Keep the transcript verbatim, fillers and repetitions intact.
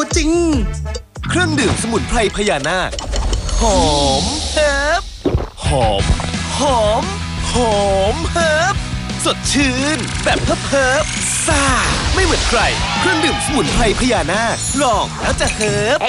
จริงเครื่องดื่มสมุนไพรพญานาคหอมเฮิบหอมหอมหอมเฮิบสดชื่นแบบเพิบเพิบซ่าไม่เหมือนใครเครื่องดื่มสมุนไพรพญานาคลองแล้วจะเฮิบ